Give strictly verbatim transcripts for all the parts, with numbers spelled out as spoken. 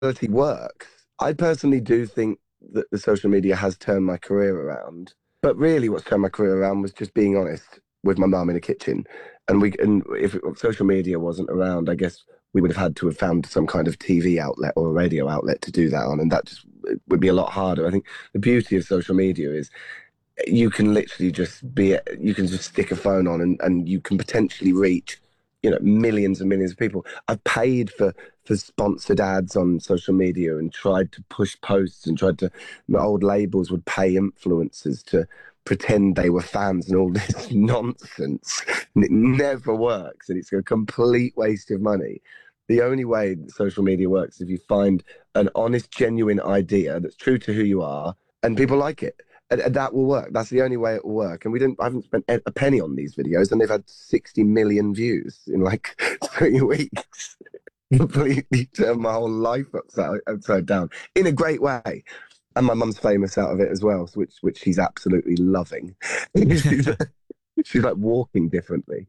reality works. I personally do think that the social media has turned my career around. But really, what's turned my career around was just being honest with my mum in the kitchen. And we, and if it, social media wasn't around, I guess we would have had to have found some kind of T V outlet or a radio outlet to do that on, and that just would be a lot harder. I think the beauty of social media is you can literally just be, you can just stick a phone on and, and you can potentially reach, you know, millions and millions of people. I've paid for for sponsored ads on social media and tried to push posts and tried to, my old labels would pay influencers to pretend they were fans and all this nonsense. And it never works, and it's a complete waste of money. The only way social media works is if you find an honest, genuine idea that's true to who you are and people like it. And, and that will work. That's the only way it will work. And we didn't, I haven't spent a penny on these videos, and they've had sixty million views in like three weeks. Completely turned my whole life upside, upside down in a great way. And my mum's famous out of it as well, which which she's absolutely loving. she's, she's like walking differently.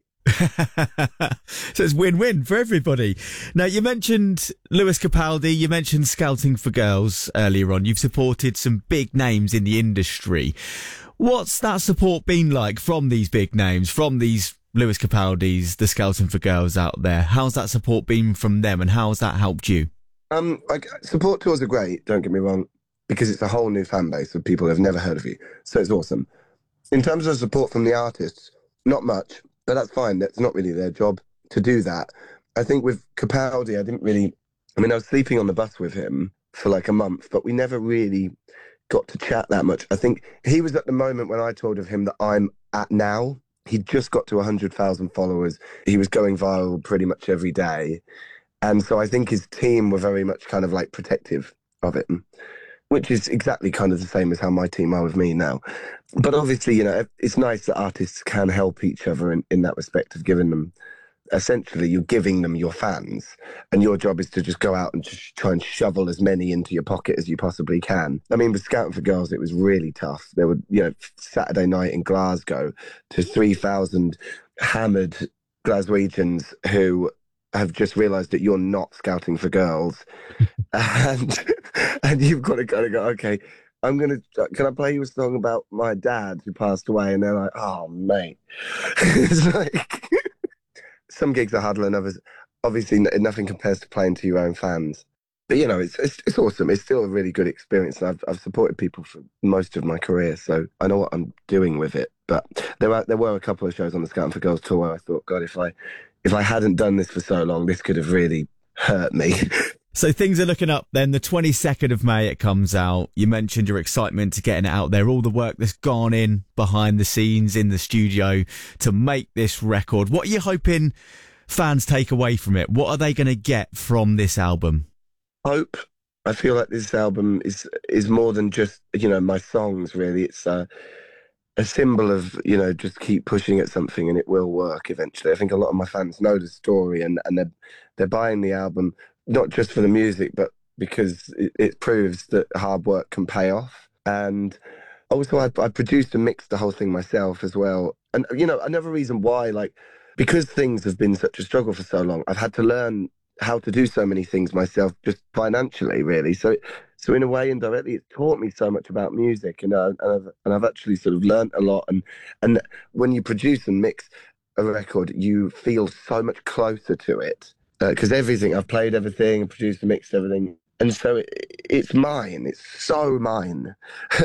So it's win-win for everybody. Now, you mentioned Lewis Capaldi, you mentioned Scouting for Girls earlier on. You've supported some big names in the industry. What's that support been like from these big names, from these Lewis Capaldis, the Scouting for Girls out there? How's that support been from them, and how's that helped you? Um, like, support tours are great, don't get me wrong, because it's a whole new fan base of people who've never heard of you. So it's awesome. In terms of support from the artists, not much. But that's fine. That's not really their job to do that. I think with Capaldi, I didn't really... I mean, I was sleeping on the bus with him for like a month, but we never really got to chat that much. I think he was at the moment when I told of him that I'm at now. He'd just got to one hundred thousand followers. He was going viral pretty much every day. And so I think his team were very much kind of like protective of it, which is exactly kind of the same as how my team are with me now. But obviously, you know, it's nice that artists can help each other in, in that respect of giving them, essentially, you're giving them your fans, and your job is to just go out and just try and shovel as many into your pocket as you possibly can. I mean, with Scouting for Girls, it was really tough. There were, you know, Saturday night in Glasgow to three thousand hammered Glaswegians who have just realised that you're not Scouting for Girls. and and you've got to kind of go, okay, I'm going to, can I play you a song about my dad who passed away? And they're like, oh, mate. It's like, some gigs are harder than others. Obviously, nothing compares to playing to your own fans. But, you know, it's, it's it's awesome. It's still a really good experience. And I've, I've supported people for most of my career, so I know what I'm doing with it. But there are, there were a couple of shows on the Scouting for Girls tour where I thought, God, if I if I hadn't done this for so long, this could have really hurt me. So things are looking up then. The twenty-second of May it comes out. You mentioned your excitement to getting it out there, all the work that's gone in behind the scenes in the studio to make this record. What are you hoping fans take away from it? What are they going to get from this album? Hope. I feel like this album is is more than just, you know, my songs, really. It's uh, a symbol of, you know, just keep pushing at something and it will work eventually. I think a lot of my fans know the story, and, and they're, they're buying the album not just for the music, but because it, it proves that hard work can pay off. And also, I, I produced and mixed the whole thing myself as well. And, you know, another reason why, like, because things have been such a struggle for so long, I've had to learn how to do so many things myself, just financially, really. So, so in a way, indirectly, it's taught me so much about music, and, uh, and, I've, and I've actually sort of learned a lot. And, and when you produce and mix a record, you feel so much closer to it. Because uh, everything, I've played everything, produced and mixed everything. And so it, it's mine. It's so mine.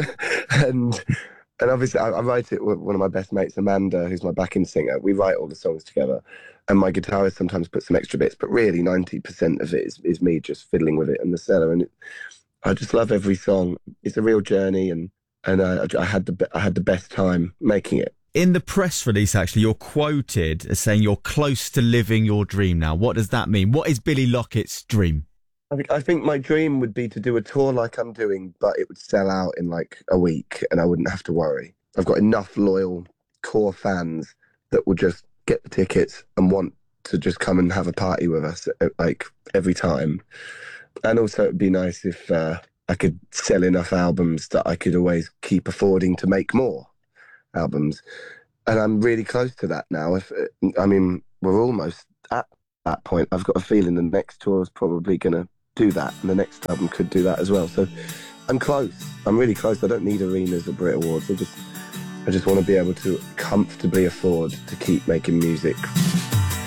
and and obviously I, I write it with one of my best mates, Amanda, who's my backing singer. We write all the songs together. And my guitarist sometimes puts some extra bits, but really ninety percent of it is, is me just fiddling with it in the cellar. And it, I just love every song. It's a real journey, and, and I, I, had the, I had the best time making it. In the press release, actually, you're quoted as saying you're close to living your dream now. What does that mean? What is Billy Lockett's dream? I think, I think my dream would be to do a tour like I'm doing, but it would sell out in like a week and I wouldn't have to worry. I've got enough loyal core fans that will just get the tickets and want to just come and have a party with us like every time. And also it'd be nice if uh, I could sell enough albums that I could always keep affording to make more albums. And I'm really close to that now. If I mean, we're almost at that point. I've got a feeling the next tour is probably going to do that, and the next album could do that as well. So I'm close. I'm really close. I don't need arenas or Brit Awards. I just, I just want to be able to comfortably afford to keep making music.